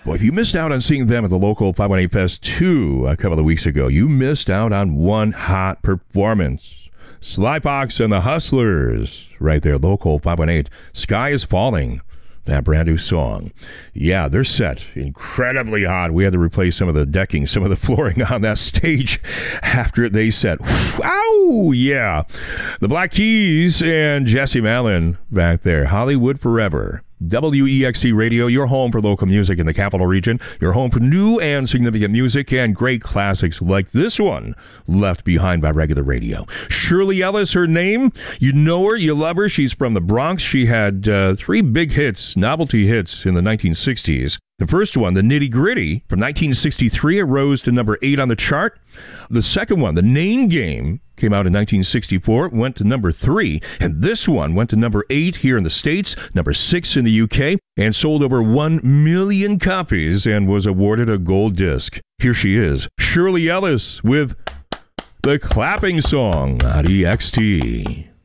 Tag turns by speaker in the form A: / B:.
A: Boy, if you missed out on seeing them at the local 518 Fest 2 a couple of weeks ago, you missed out on one hot performance. Sly Fox and the Hustlers, right there, local 518. Sky is Falling, that brand new song. Yeah, they're set incredibly hot. We had to replace some of the decking, some of the flooring on that stage after they set. Wow, yeah. The Black Keys and Jesse Malin back there. Hollywood Forever. WEXT Radio, your home for local music in the capital region, your home for new and significant music and great classics like this one, left behind by regular radio. Shirley Ellis, her name. You know her, you love her. She's from the Bronx. She had 3 big hits, novelty hits in the 1960s. The first one, The Nitty Gritty, from 1963, it rose to number 8 on the chart. The second one, The Name Game, came out in 1964, went to number 3. And this one went to number 8 here in the States, number 6 in the UK, and sold over 1 million copies and was awarded a gold disc. Here she is, Shirley Ellis, with The Clapping Song on EXT.